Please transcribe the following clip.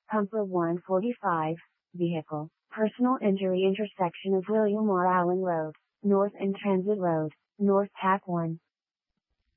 Pumper 145, Vehicle, Personal Injury Intersection of William R. Allen Road, North and Transit Road, North Tack 1.